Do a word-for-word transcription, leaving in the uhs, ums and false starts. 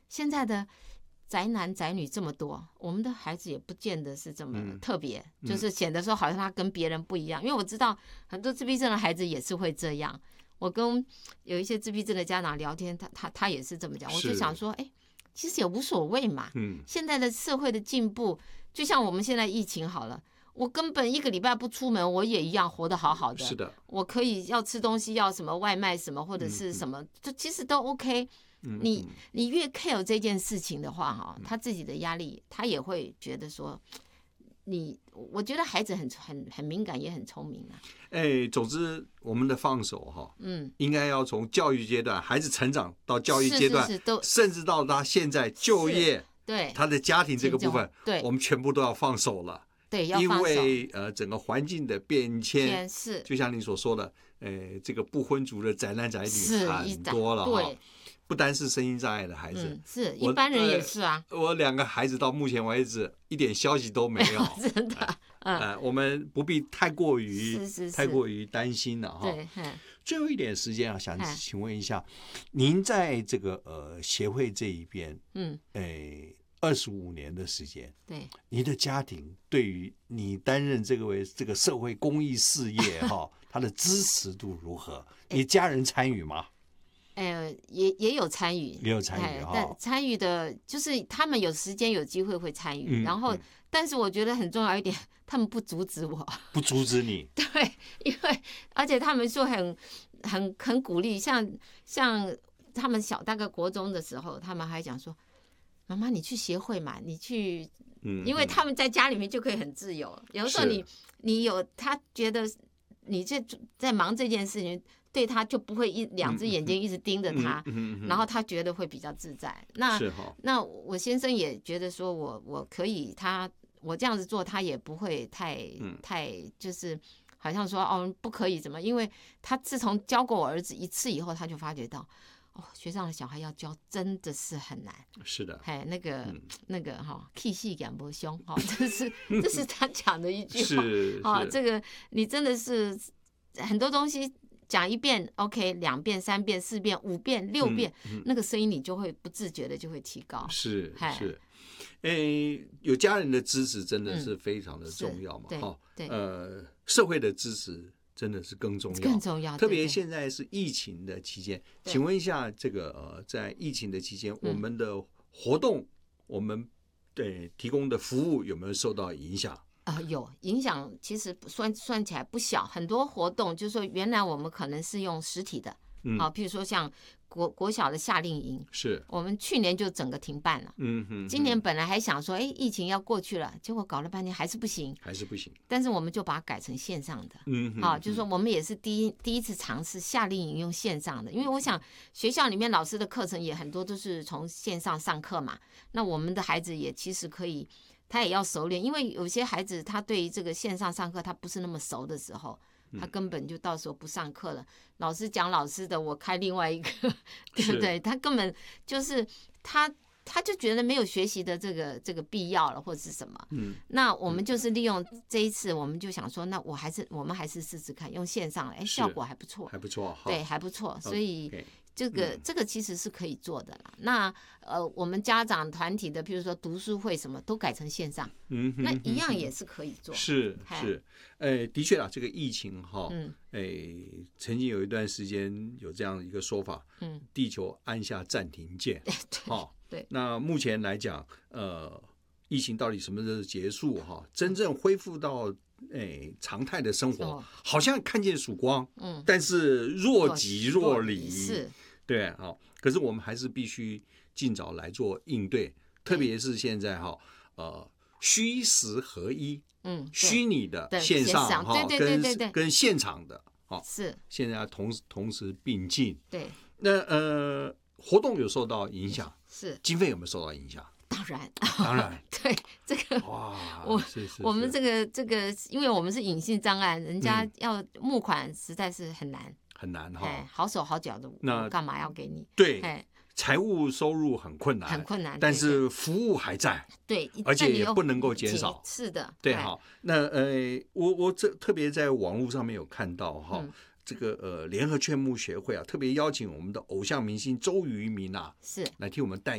现在的宅男宅女这么多，我们的孩子也不见得是这么特别，嗯、就是显得说好像他跟别人不一样。因为我知道很多自闭症的孩子也是会这样。我跟有一些自闭症的家长聊天，他他他也是这么讲。我就想说，哎，其实也无所谓嘛。嗯，现在的社会的进步，就像我们现在疫情好了。我根本一个礼拜不出门，我也一样活得好好的。 是的，我可以要吃东西，要什么外卖什么或者是什么，这、嗯、其实都 OK。你你越 care 这件事情的话，哈，他自己的压力，他也会觉得说，你，我觉得孩子很很很敏感，也很聪明啊。 哎，总之我们的放手哈，嗯，应该要从教育阶段，孩子成长到教育阶段， 是是是都甚至到他现在就业， 对他的家庭这个部分， 对， 我们全部都要放手了。 对，要放手， 因为呃整个环境的变迁， 是就像你所说的，呃，这个不婚族的宅男宅女很多了哈。不单是身心障碍的孩子， 嗯、是一般人也是啊、 呃。我两个孩子到目前为止一点消息都没有， 真的。嗯、 呃，我们不必太过于是是是太过于担心了哈。 对， 最后一点时间啊，想请问一下，您在这个呃协会这一边，嗯，诶。二十五年的时间， 对， 你的家庭对于你担任这个为这个社会公益事业哈，他的支持度如何？你家人参与吗？ 呃，也也有参与， 也有参与哈。 但参与的就是他们有时间有机会会参与，嗯、然后、嗯，但是我觉得很重要一点，他们不阻止我， 不阻止你。 对，因为而且他们说很很很鼓励，像像他们小大概国中的时候，他们还讲说。妈妈，你去协会嘛？你去，因为他们在家里面就可以很自由。有的时候你你有他觉得你在在忙这件事情，对他就不会一两只眼睛一直盯着他，然后他觉得会比较自在。那那我先生也觉得说我我可以，他我这样子做，他也不会太太就是好像说哦不可以怎么？因为他自从教过我儿子一次以后，他就发觉到。哦，学上的小孩要教真的是很难。 是的， 哎，那个、嗯、那个哈，气势感不凶哈，这是这是他讲的一句话。 是啊，这个你真的是很多东西讲一遍 ，OK， 两遍、三遍、四遍、五遍、六遍，嗯嗯、那个声音你就会不自觉的就会提高。 是是，诶，有家人的支持真的是非常的重要嘛，哈、嗯，对，呃，社会的支持。真的是更重要， 更重要。 特别现在是疫情的期间，请问一下，这个呃，在疫情的期间，我们的活动，我们对提供的服务有没有受到影响？ 啊、呃，有影响，其实算算起来不小。很多活动就是说，原来我们可能是用实体的，嗯，啊，譬如说像国国小的夏令营， 是我们去年就整个停办了，嗯哼，今年本来还想说，哎，疫情要过去了，结果搞了半天还是不行， 还是不行。 但是我们就把它改成线上的，嗯哼，啊，就是说我们也是第一第一次尝试夏令营用线上的，因为我想学校里面老师的课程也很多都是从线上上课嘛，那我们的孩子也其实可以。他也要熟练，因为有些孩子他对于这个线上上课他不是那么熟的时候，他根本就到时候不上课了。老师讲老师的，我开另外一个，对不对？他根本就是他他就觉得没有学习的这个这个必要了，或者是什么。嗯，那我们就是利用这一次，我们就想说，那我还是我们还是试试看用线上，哎，效果还不错， 还不错， 对，还不错，所以。Okay.这个、嗯、这个其实是可以做的啦。那呃，我们家长团体的，譬如说读书会什么都改成线上，嗯，那一样也是可以做。 是是，呃，的确啦，这个疫情哈，嗯，哎，曾经有一段时间有这样一个说法，嗯，地球按下暂停键， 哦，对。 那目前来讲，呃，疫情到底什么时候结束哈？真正恢复到。哎，常态的生活、哦、好像看见曙光，嗯，但是若即若离， 是， 对，好，可是我们还是必须尽早来做应对，特别是现在哈，呃，虚实合一，嗯，虚拟的线上哈， 对对对对， 跟现场的，好， 是， 现在同时同时并进， 对， 那呃，活动有受到影响， 是， 经费有没有受到影响？ 当然， 当然， 对这个， 哇， 我是是我们这个这个，因为我们是隐性障碍，人家要募款实在是很难， 很难哈、哦， 好手好脚的，那干嘛要给你？ 对，财务收入很困难， 很困难， 但是服务还在， 对， 而且也不能够减少， 是的， 对哈。那呃，我我这特别在网络上面有看到哈。嗯这个呃，联合劝募协会啊，特别邀请我们的偶像明星周渝民啊， 是来替我们带